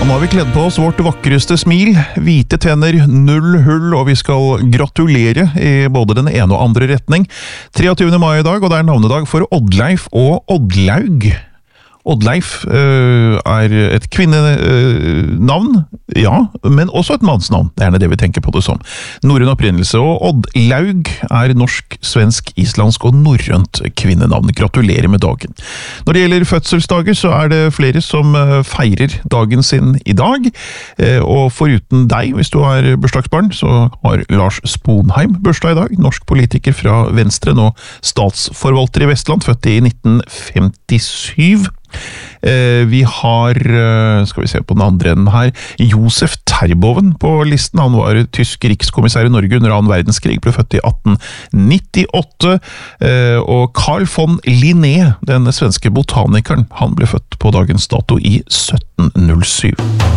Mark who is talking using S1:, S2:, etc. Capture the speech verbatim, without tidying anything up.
S1: nå har vi kledd på oss vårt vakreste smil, hvite tenner, null hull, og vi skal gratulere i både den ene og andre retning. treogtyvende mai i dag, og det er navnedag for Oddleif og Oddlaug. Oddleif øh, er et kvinnenavn, øh, ja, men også et mannsnavn. Det er gjerne det vi tenker på det som. Norrøn opprinnelse, og Oddlaug er norsk, svensk, islandsk og norrønt kvinnenavn. Gratulerer med dagen. Når det gjelder fødselsdager, så er det flere som feirer dagen sin i dag, og foruten deg, hvis du har bursdagsbarn, så har Lars Sponheim bursdag i dag, norsk politiker fra Venstre, nå statsforvalter i Vestland, født i nitten femtisyv. Eh, vi har, skal vi se på den andre enden her, Josef Terboven på listen. Han var tysk rikskommissær i Norge under annen verdenskrig, ble født i atten nittiåtte, eh, og Carl von Linné, den svenske botanikeren, han ble født på dagens dato i sytten null syv.